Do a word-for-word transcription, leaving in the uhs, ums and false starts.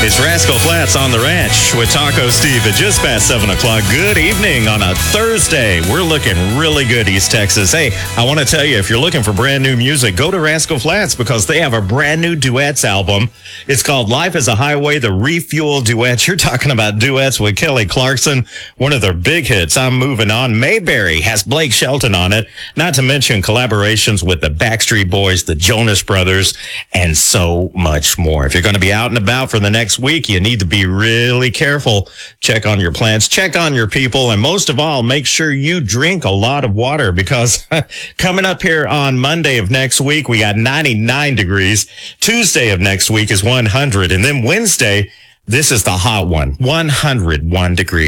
It's Rascal Flatts on the Ranch with Taco Steve at just past seven o'clock. Good evening on a Thursday. We're looking really good, East Texas. Hey, I want to tell you, if you're looking for brand new music, go to Rascal Flatts because they have a brand new duets album. It's called Life is a Highway, the Refuel Duets. You're talking about duets with Kelly Clarkson, one of their big hits, I'm Moving On. Mayberry has Blake Shelton on it, not to mention collaborations with the Backstreet Boys, the Jonas Brothers, and so much more. If you're going to be out and about for the next week, you need to be really careful. Check on your plants, check on your people, and most of all, make sure you drink a lot of water because coming up here on Monday of next week, we got ninety-nine degrees. Tuesday of next week is one hundred, and then Wednesday, this is the hot one, one hundred one degrees.